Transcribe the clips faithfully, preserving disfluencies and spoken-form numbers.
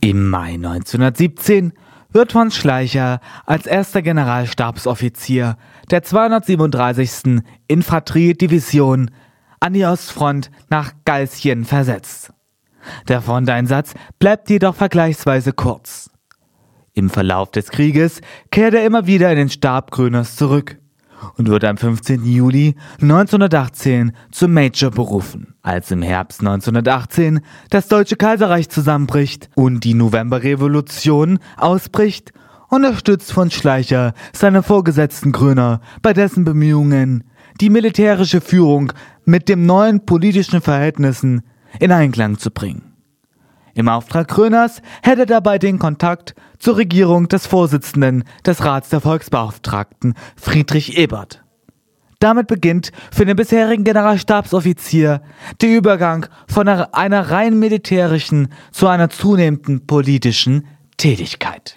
Im Mai neunzehnhundertsiebzehn wird von Schleicher als erster Generalstabsoffizier der zweihundertsiebenunddreißigsten Infanteriedivision an die Ostfront nach Galsien versetzt. Der Fronteinsatz bleibt jedoch vergleichsweise kurz. Im Verlauf des Krieges kehrt er immer wieder in den Stab Groeners zurück und wird am fünfzehnten Juli neunzehnhundertachtzehn zum Major berufen. Als im Herbst neunzehnhundertachtzehn das Deutsche Kaiserreich zusammenbricht und die Novemberrevolution ausbricht, unterstützt von Schleicher seine Vorgesetzten Groener bei dessen Bemühungen, die militärische Führung mit den neuen politischen Verhältnissen in Einklang zu bringen. Im Auftrag Groeners hält er dabei den Kontakt zur Regierung des Vorsitzenden des Rats der Volksbeauftragten, Friedrich Ebert. Damit beginnt für den bisherigen Generalstabsoffizier der Übergang von einer, einer rein militärischen zu einer zunehmenden politischen Tätigkeit.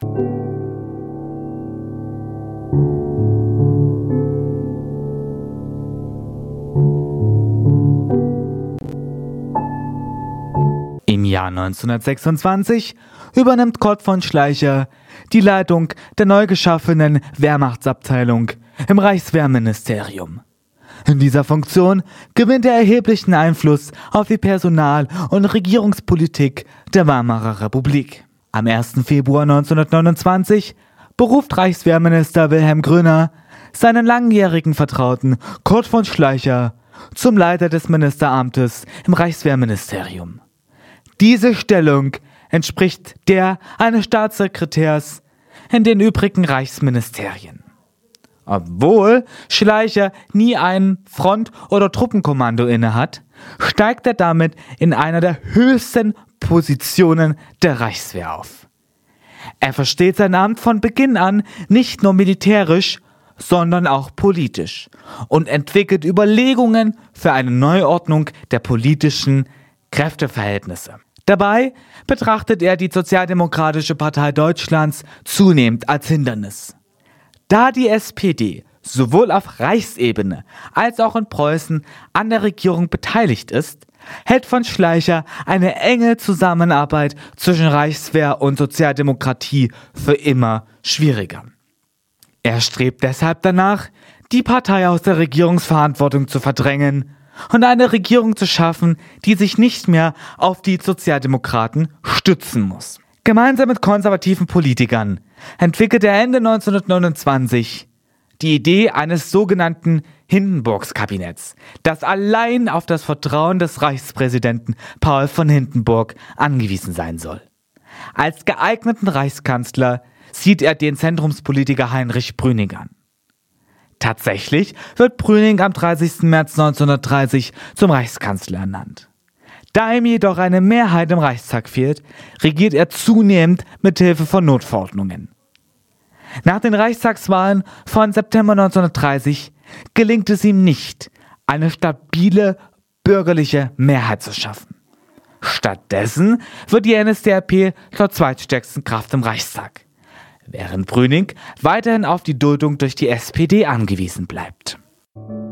Im Jahr neunzehnhundertsechsundzwanzig übernimmt Kurt von Schleicher die Leitung der neu geschaffenen Wehrmachtsabteilung im Reichswehrministerium. In dieser Funktion gewinnt er erheblichen Einfluss auf die Personal- und Regierungspolitik der Weimarer Republik. Am ersten Februar neunzehnhundertneunundzwanzig beruft Reichswehrminister Wilhelm Groener seinen langjährigen Vertrauten Kurt von Schleicher zum Leiter des Ministeramtes im Reichswehrministerium. Diese Stellung entspricht der eines Staatssekretärs in den übrigen Reichsministerien. Obwohl Schleicher nie ein Front- oder Truppenkommando innehat, steigt er damit in einer der höchsten Positionen der Reichswehr auf. Er versteht sein Amt von Beginn an nicht nur militärisch, sondern auch politisch und entwickelt Überlegungen für eine Neuordnung der politischen Kräfteverhältnisse. Dabei betrachtet er die Sozialdemokratische Partei Deutschlands zunehmend als Hindernis. Da die S P D sowohl auf Reichsebene als auch in Preußen an der Regierung beteiligt ist, hält von Schleicher eine enge Zusammenarbeit zwischen Reichswehr und Sozialdemokratie für immer schwieriger. Er strebt deshalb danach, die Partei aus der Regierungsverantwortung zu verdrängen und eine Regierung zu schaffen, die sich nicht mehr auf die Sozialdemokraten stützen muss. Gemeinsam mit konservativen Politikern entwickelt er Ende neunzehnhundertneunundzwanzig die Idee eines sogenannten Hindenburgs-Kabinetts, das allein auf das Vertrauen des Reichspräsidenten Paul von Hindenburg angewiesen sein soll. Als geeigneten Reichskanzler sieht er den Zentrumspolitiker Heinrich Brüning an. Tatsächlich wird Brüning am dreißigsten März neunzehnhundertdreißig zum Reichskanzler ernannt. Da ihm jedoch eine Mehrheit im Reichstag fehlt, regiert er zunehmend mit Hilfe von Notverordnungen. Nach den Reichstagswahlen von September neunzehnhundertdreißig gelingt es ihm nicht, eine stabile bürgerliche Mehrheit zu schaffen. Stattdessen wird die N S D A P zur zweitstärksten Kraft im Reichstag, während Brüning weiterhin auf die Duldung durch die S P D angewiesen bleibt.